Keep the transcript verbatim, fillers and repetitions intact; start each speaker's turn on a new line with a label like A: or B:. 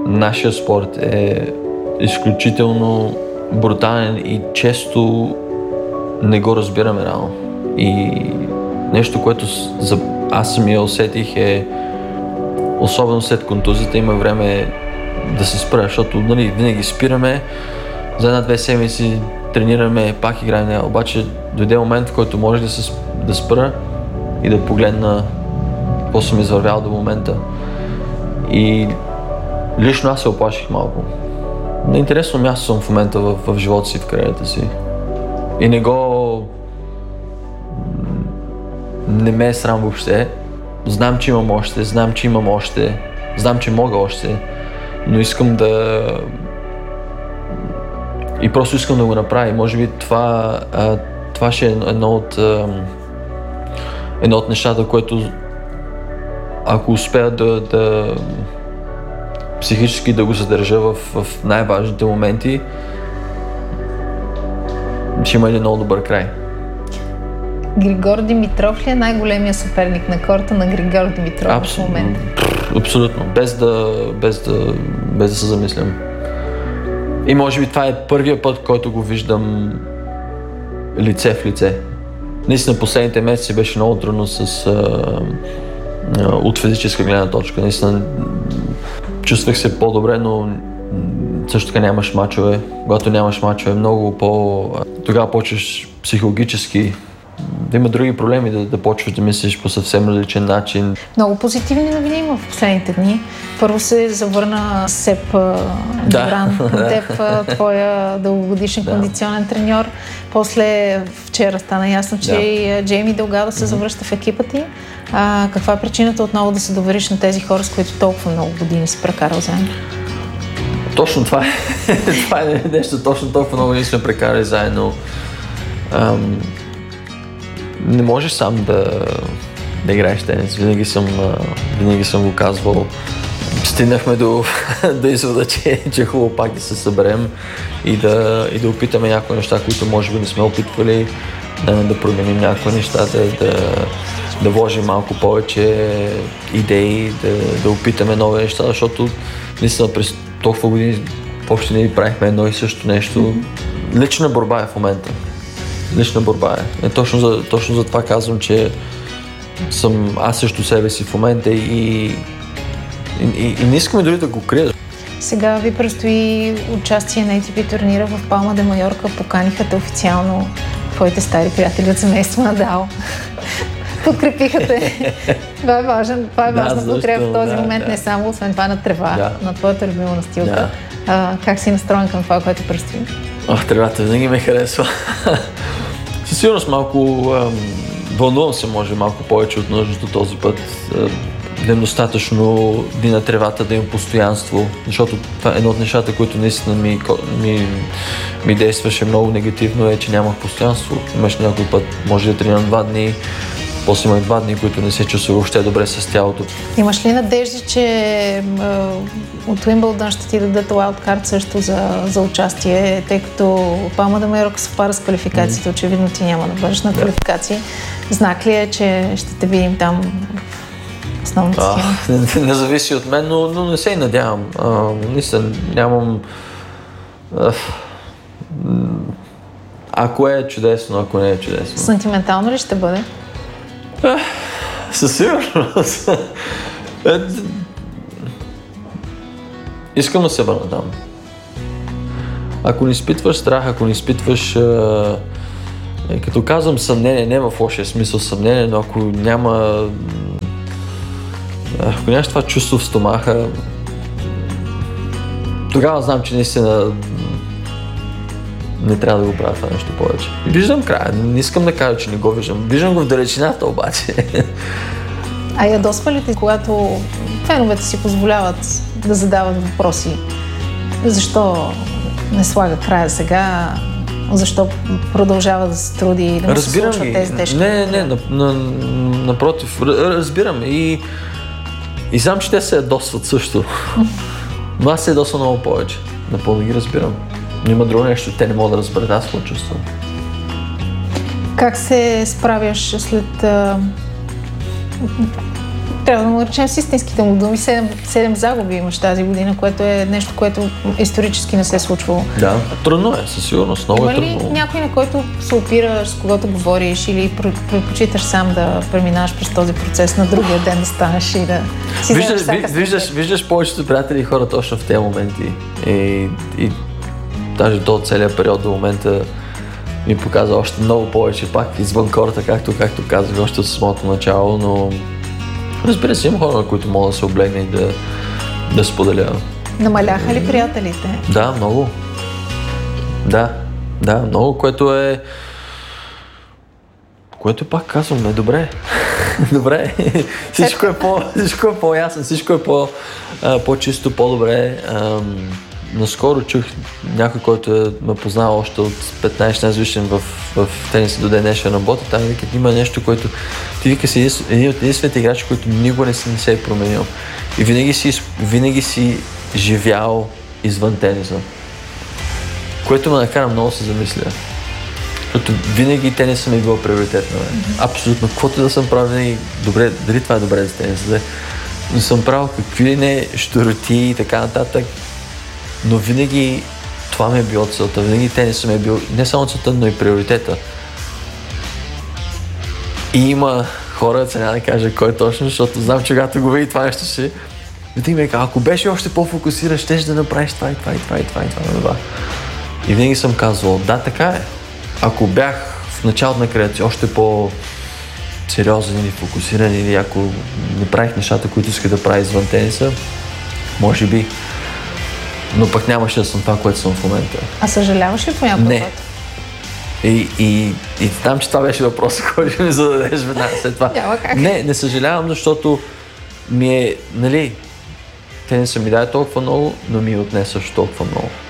A: нашия спорт е изключително брутален и често не го разбираме реално. И нещо, което за аз самия усетих е, особено след контузията, има време да се спра, защото нали, винаги спираме, за една-две седмици тренираме, пак играем, обаче дойде момент, в който може да, се, да спра и да погледна какво съм извървял до момента. И лично аз се оплаших малко. На интересно място съм в момента в, в живота си, в кариерата си. И не го... не ме е срам въобще. Знам, че имам още, знам, че имам още, знам, че мога още, но искам да... И просто искам да го направя. Може би това, а, това ще е едно от, а, едно от нещата, което ако успея да, да психически да го задържа в, в най-важните моменти, ще има един много добър край.
B: Григор Димитров ли е най-големия съперник на корта на Григор Димитров Абс... в момента?
A: Абсолютно, без да, без, да, без да се замислям. И може би това е първия път, който го виждам лице в лице. Наистина последните месеци беше много трудно с, а, а, от физическа гледна точка. Наистина чувствах се по-добре, но също така нямаш мачове. Когато нямаш мачове, много по... Тогава почваш психологически да има други проблеми, да, да почваш да мислиш по съвсем различен начин.
B: Много позитивни новини има в последните дни. Първо се завърна Сеп Добран, да. Теб, твоя дългогодишен да. кондиционен треньор. После вчера стана ясно, че да. и Джейми Делгадо се завръща в екипа ти. А, каква е причината отново да се довериш на тези хора, с които толкова много години си прекарал заедно?
A: Точно това е. Това е нещо, точно толкова много години сме прекарали заедно. Ам... Не можеш сам да, да играеш тенис. Винаги съм, винаги съм го казвал. Стигнахме до, до извода, че, че хубаво пак да се съберем и да, и да опитаме някои неща, които може би не сме опитвали, да, да променим някои неща, да, да, да вложим малко повече идеи, да, да опитаме нови неща, защото наистина през толкова години въобще не правихме едно и също нещо. Лична борба е в момента. Лична борба е. е точно, за, точно за това казвам, че съм аз също себе си в момента и, и, и, и не искаме дори да го крия.
B: Сега ви предстои участие на ей ти пи турнира в Палма де Майорка. Поканиха те официално твоите стари приятели от семейство Надал. Подкрепиха те. Това е важен, това е да, важна подкрепа в този да, момент, да. Не само освен това на трева, да. на твоята любима настилка. Да. А, как си настроен към това, което предстои?
A: Ох, тревата винаги ме харесва. Със сигурност малко ам, вълнувам се, може малко повече от нуждата този път. Да им достатъчно дни на тревата, да имам постоянство, защото това е едно от нещата, които наистина ми, ми, ми действаше много негативно, е, че нямах постоянство. Имаш някой път, може да тренирам два дни, после имах два дни, които не се чувствах въобще добре с тялото.
B: Имаш ли надежда, че е, от Уимбълдън ще ти дадат уайлдкарт също за, за участие, тъй като Палма де Майорка съвпада с квалификациите, mm. очевидно ти няма да бъдеш на квалификации. Yeah. Знак ли е, че ще те видим там в основната схема?
A: Не, не зависи от мен, но, но не се и надявам. А, наистина, нямам... А, ако е чудесно, ако не е чудесно.
B: Сантиментално ли ще бъде?
A: Със сигурност. Искам да се върна там. Ако не изпитваш страх, ако не изпитваш, е, като казвам съмнение, не в лошия смисъл съмнение, но ако няма, ако нямаш това чувство в стомаха, тогава знам, че наистина не трябва да го правя това нещо повече. Виждам края, не искам да кажа, че не го виждам. Виждам го в далечината обаче.
B: А ядосва ли ти, когато феновете си позволяват да задават въпроси? Защо не слага края сега? Защо продължава да се труди и да му се случват тези тежки?
A: Не, не, на, на, напротив, разбирам и, и знам, че те се ядосват също. Но аз се ядосвам много повече. Напълно ги разбирам. Но има друго нещо, те не могат да разберат, аз го чувствам.
B: Как се справяш след а, трябва да му речем с истинските му думи. седем загуби имаш тази година, което е нещо, което исторически не се е случвало.
A: Да, трудно е, със сигурност, много
B: Има
A: е трудно.
B: Има ли някой, на който се опираш, с когото говориш или предпочиташ сам да преминаваш през този процес, на другия ден да станеш и да си
A: виждаш,
B: вземеш всяка
A: виждаш, виждаш, виждаш повечето приятели и хора точно в тези моменти. И, и даже до целият период до момента ми показва още много повече, пак извън кората, както, както казах, още от самото начало, но разбира се, има хора, на които мога да се облегне и да, да споделя.
B: Намаляха ли приятелите?
A: Да, много. Да, да, много, което е... Което пак казвам, е добре. Добре. Всичко е, по, всичко е по-ясно, всичко е по, а, по-чисто, по-добре. Ам, наскоро чух някой, който е, ме познава още от петнайсет годишен в, в тениса до ден днешен работа. Там вика, има нещо, което ти вика си един от единствените играчи, който никога не си не се е променил. И винаги си, винаги си живял извън тениса. Което ме накара много се замисля. Защото винаги тениса ми е било приоритет на мен. Mm-hmm. Абсолютно. Каквото да съм правил, винаги добре, дали това е добре за тениса, но съм правил какви ли не щуроти и така нататък. Но винаги това ми е било целта. Винаги тениса ми е бил не само целта, но и приоритета. И има хора, сега няма да кажа кой точно, защото знам, че когато го види това нещо си, винаги ми е казал, ако беше още по-фокусиран, щеш да направиш това и това и това и това и това и това. И винаги съм казвал, да, така е. Ако бях в началото на кариерата си още по-сериозен или фокусиран, или ако не правих нещата, които исках да правя извън тениса, може би. Но пък нямаше да съм това, което съм в момента.
B: А съжаляваш ли по някой
A: Не.
B: път?
A: И, и, и знам, че това беше въпросът, който ще ми зададеш веднага след това.
B: Няма как.
A: Не, не съжалявам, защото ми е, нали, тениса ми даде толкова много, но ми е отне също толкова много.